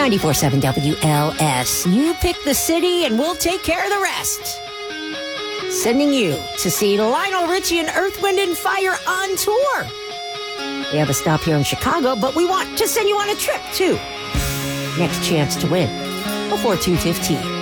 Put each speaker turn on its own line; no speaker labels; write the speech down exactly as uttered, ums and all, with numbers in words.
ninety-four point seven W L S. You pick the city and we'll take care of the rest. Sending you to see Lionel Richie and Earth, Wind and Fire on tour. They have a stop here in Chicago, but we want to send you on a trip too. Next chance to win before two fifteen.